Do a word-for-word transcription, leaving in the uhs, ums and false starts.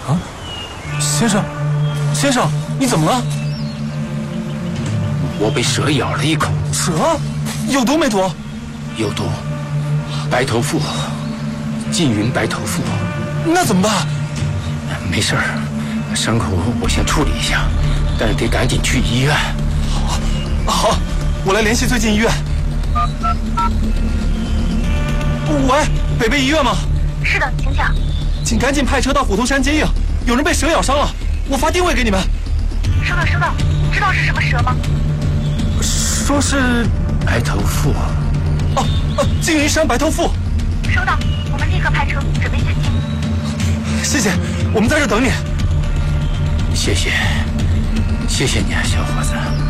啊，先生，先生，你怎么了？ 我被蛇咬了一口。 蛇？有毒没毒？ 有毒。白头腹，缙云白头腹。 那怎么办？ 没事儿，伤口我先处理一下，但是得赶紧去医院。 好，好，我来联系最近医院。喂，北碚医院吗？ 是的，请讲。 请赶紧派车到虎头山接应，有人被蛇咬伤了，我发定位给你们。 收到，收到。知道是什么蛇吗？ 说是白头腹。 哦哦，缙云山白头腹。 收到，我们立刻派车准备前进。 谢谢，我们在这等你。 谢谢，谢谢你啊，小伙子。